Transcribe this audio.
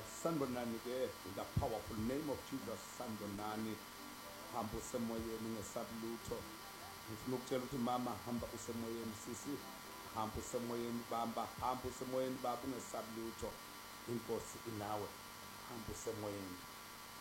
Sanibonani ke, in the powerful name of Jesus. Sanibonani, hamba usemoyeni ngesabulutho. Ngifuna ukutshela ukuthi mama hamba usemoyeni, sisi hamba usemoyeni, bamba hamba usemoyeni, baba ungesabulutho. Inkosi inawe, hamba usemoyeni.